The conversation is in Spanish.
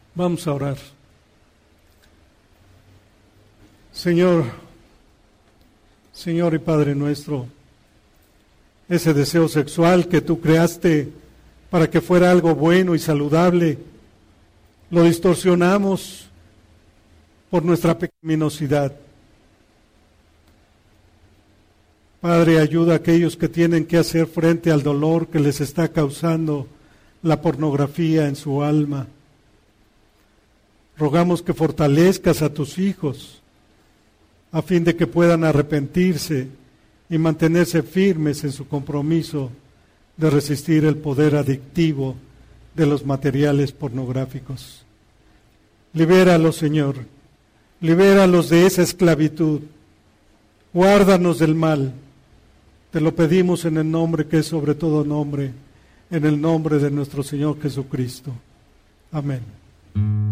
Vamos a orar. Señor y Padre nuestro, ese deseo sexual que tú creaste para que fuera algo bueno y saludable, lo distorsionamos por nuestra pecaminosidad. Padre, ayuda a aquellos que tienen que hacer frente al dolor que les está causando la pornografía en su alma. Rogamos que fortalezcas a tus hijos a fin de que puedan arrepentirse y mantenerse firmes en su compromiso de resistir el poder adictivo de los materiales pornográficos. Libéralos, Señor, libéralos de esa esclavitud, guárdanos del mal. Te lo pedimos en el nombre que es sobre todo nombre, en el nombre de nuestro Señor Jesucristo. Amén.